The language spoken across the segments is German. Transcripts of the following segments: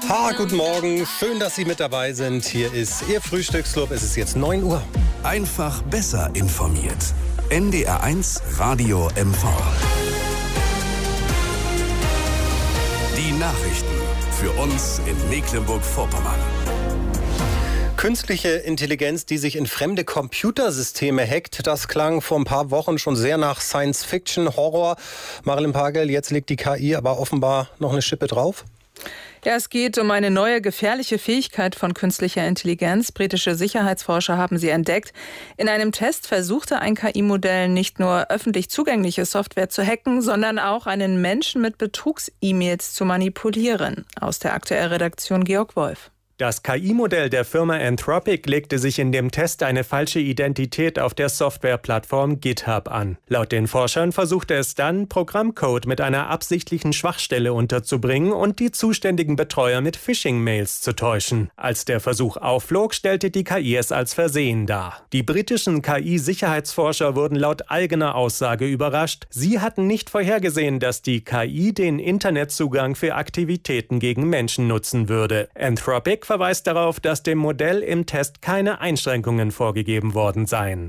Guten Morgen. Schön, dass Sie mit dabei sind. Hier ist Ihr Frühstücksclub. Es ist jetzt 9 Uhr. Einfach besser informiert. NDR1 Radio MV. Die Nachrichten für uns in Mecklenburg-Vorpommern. Künstliche Intelligenz, die sich in fremde Computersysteme hackt, das klang vor ein paar Wochen schon sehr nach Science-Fiction, Horror. Marilyn Pagel, jetzt legt die KI aber offenbar noch eine Schippe drauf. Ja, es geht um eine neue gefährliche Fähigkeit von künstlicher Intelligenz. Britische Sicherheitsforscher haben sie entdeckt. In einem Test versuchte ein KI-Modell nicht nur öffentlich zugängliche Software zu hacken, sondern auch einen Menschen mit Betrugs-E-Mails zu manipulieren. Aus der Aktuell-Redaktion Georg Wolf. Das KI-Modell der Firma Anthropic legte sich in dem Test eine falsche Identität auf der Softwareplattform GitHub an. Laut den Forschern versuchte es dann, Programmcode mit einer absichtlichen Schwachstelle unterzubringen und die zuständigen Betreuer mit Phishing-Mails zu täuschen. Als der Versuch aufflog, stellte die KI es als Versehen dar. Die britischen KI-Sicherheitsforscher wurden laut eigener Aussage überrascht. Sie hatten nicht vorhergesehen, dass die KI den Internetzugang für Aktivitäten gegen Menschen nutzen würde. Anthropic verweist darauf, dass dem Modell im Test keine Einschränkungen vorgegeben worden seien.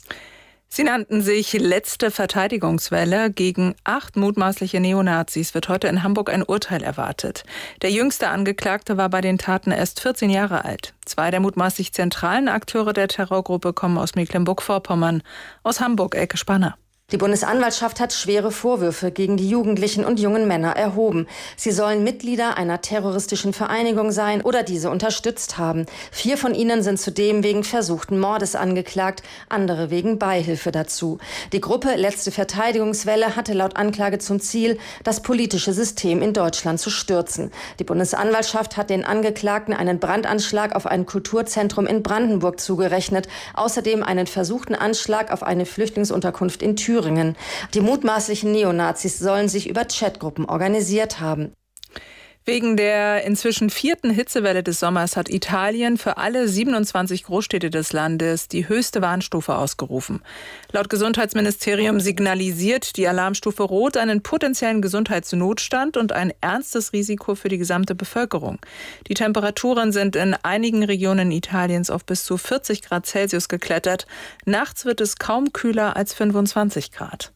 Sie nannten sich letzte Verteidigungswelle. Gegen 8 mutmaßliche Neonazis wird heute in Hamburg ein Urteil erwartet. Der jüngste Angeklagte war bei den Taten erst 14 Jahre alt. 2 der mutmaßlich zentralen Akteure der Terrorgruppe kommen aus Mecklenburg-Vorpommern. Aus Hamburg, Elke Spanner. Die Bundesanwaltschaft hat schwere Vorwürfe gegen die Jugendlichen und jungen Männer erhoben. Sie sollen Mitglieder einer terroristischen Vereinigung sein oder diese unterstützt haben. 4 von ihnen sind zudem wegen versuchten Mordes angeklagt, andere wegen Beihilfe dazu. Die Gruppe Letzte Verteidigungswelle hatte laut Anklage zum Ziel, das politische System in Deutschland zu stürzen. Die Bundesanwaltschaft hat den Angeklagten einen Brandanschlag auf ein Kulturzentrum in Brandenburg zugerechnet, außerdem einen versuchten Anschlag auf eine Flüchtlingsunterkunft in Thüringen. Die mutmaßlichen Neonazis sollen sich über Chatgruppen organisiert haben. Wegen der inzwischen 4. Hitzewelle des Sommers hat Italien für alle 27 Großstädte des Landes die höchste Warnstufe ausgerufen. Laut Gesundheitsministerium signalisiert die Alarmstufe Rot einen potenziellen Gesundheitsnotstand und ein ernstes Risiko für die gesamte Bevölkerung. Die Temperaturen sind in einigen Regionen Italiens auf bis zu 40 Grad Celsius geklettert. Nachts wird es kaum kühler als 25 Grad.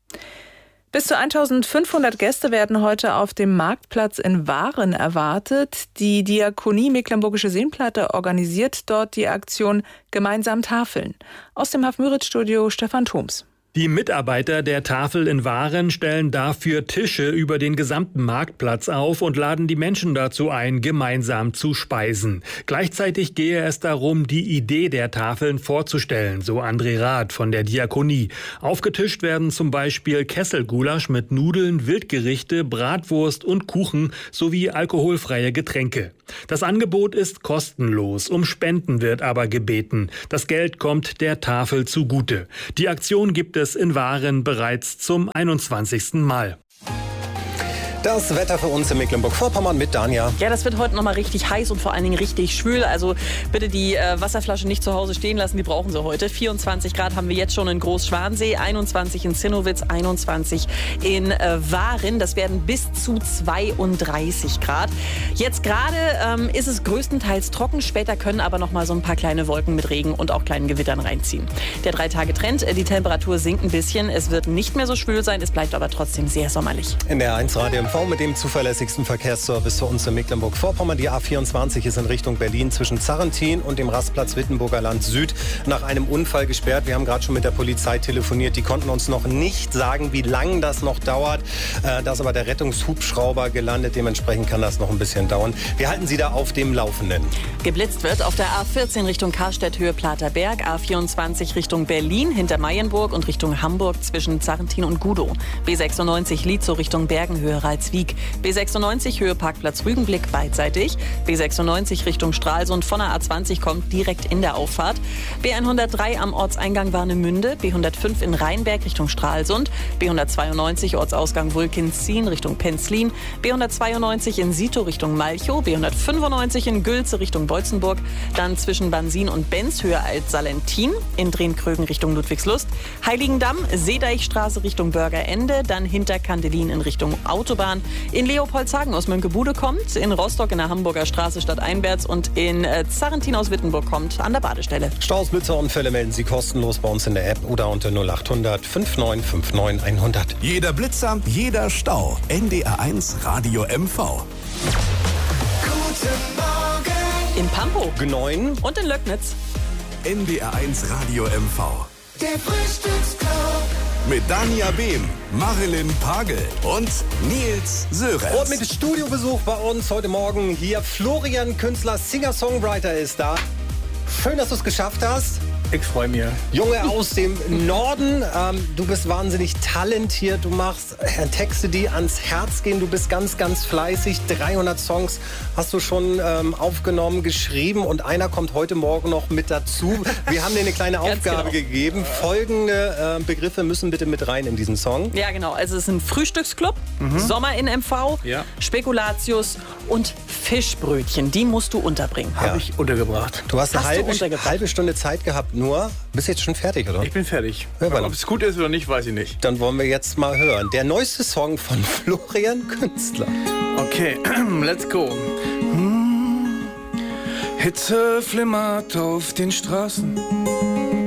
Bis zu 1500 Gäste werden heute auf dem Marktplatz in Waren erwartet. Die Diakonie Mecklenburgische Seenplatte organisiert dort die Aktion Gemeinsam Tafeln. Aus dem Haf-Müritz-Studio Stefan Thoms. Die Mitarbeiter der Tafel in Waren stellen dafür Tische über den gesamten Marktplatz auf und laden die Menschen dazu ein, gemeinsam zu speisen. Gleichzeitig gehe es darum, die Idee der Tafeln vorzustellen, so André Rath von der Diakonie. Aufgetischt werden zum Beispiel Kesselgulasch mit Nudeln, Wildgerichte, Bratwurst und Kuchen sowie alkoholfreie Getränke. Das Angebot ist kostenlos, um Spenden wird aber gebeten. Das Geld kommt der Tafel zugute. Die Aktion gibt es in Waren bereits zum 21. Mal. Das Wetter für uns in Mecklenburg-Vorpommern mit Danja. Ja, das wird heute nochmal richtig heiß und vor allen Dingen richtig schwül. Also bitte die Wasserflasche nicht zu Hause stehen lassen, die brauchen Sie heute. 24 Grad haben wir jetzt schon in Großschwansee, 21 in Zinnowitz, 21 in Waren. Das werden bis zu 32 Grad. Jetzt gerade ist es größtenteils trocken. Später können aber noch mal so ein paar kleine Wolken mit Regen und auch kleinen Gewittern reinziehen. Der 3-Tage-Trend, die Temperatur sinkt ein bisschen. Es wird nicht mehr so schwül sein, es bleibt aber trotzdem sehr sommerlich. In der 1 Radio MV mit dem zuverlässigsten Verkehrsservice für uns in Mecklenburg-Vorpommern. Die A24 ist in Richtung Berlin zwischen Zarrentin und dem Rastplatz Wittenburger Land Süd nach einem Unfall gesperrt. Wir haben gerade schon mit der Polizei telefoniert. Die konnten uns noch nicht sagen, wie lange das noch dauert. Da ist aber der Rettungshubschrauber gelandet. Dementsprechend kann das noch ein bisschen dauern. Wir halten Sie da auf dem Laufenden. Geblitzt wird auf der A14 Richtung Karstedt, Höhe Platerberg, A24 Richtung Berlin, hinter Mayenburg und Richtung Hamburg zwischen Zarrentin und Gudow. B96 Lietzow Richtung Bergen, Höhe Reitswiek. B96 Höhe Parkplatz Rügenblick beidseitig. B96 Richtung Stralsund von der A20 kommt direkt in der Auffahrt. B103 am Ortseingang Warnemünde. B105 in Rheinberg Richtung Stralsund. B192 Ortsausgang Wulkenzien Richtung Penzlin. B192 in Sito Richtung Malchow. B195 in Gülze Richtung Beutzenburg. Dann zwischen Bansin und Benz Höhe Alt-Salentin. In Drehkrögen Richtung Ludwigslust. Heiligendamm, Seedeichstraße Richtung Bürgerende. Dann hinter Kandelin in Richtung Autobahn. fahren. In Leopoldshagen aus Mönckebude kommt, in Rostock in der Hamburger Straße stadteinwärts und in Zarrentin aus Wittenburg kommt an der Badestelle. Staus, Blitzer und Fälle melden Sie kostenlos bei uns in der App oder unter 0800 5959 100. Jeder Blitzer, jeder Stau. NDR1 Radio MV. In Pampo. Gneuen. Und in Löcknitz. NDR1 Radio MV. Der Frühstücksclub. Mit Dania Behm, Marilyn Pagel und Nils Sörenz. Und mit Studiobesuch bei uns heute Morgen hier Florian Künstler, Singer-Songwriter ist da. Schön, dass du es geschafft hast. Ich freue mich. Junge aus dem Norden, du bist wahnsinnig talentiert, du machst Texte, die ans Herz gehen, du bist ganz, ganz fleißig, 300 Songs hast du schon aufgenommen, geschrieben und einer kommt heute Morgen noch mit dazu. Wir haben dir eine kleine Aufgabe gegeben, folgende Begriffe müssen bitte mit rein in diesen Song. Ja, genau, also es ist ein Frühstücksclub, Sommer in MV, Spekulatius und Fischbrötchen, die musst du unterbringen. Habe ich untergebracht. Du hast eine halbe Stunde Zeit gehabt. Nur, bist jetzt schon fertig, oder? Ich bin fertig. Ja, ob es gut ist oder nicht, weiß ich nicht. Dann wollen wir jetzt mal hören. Der neueste Song von Florian Künstler. Okay, let's go. Hitze flimmert auf den Straßen.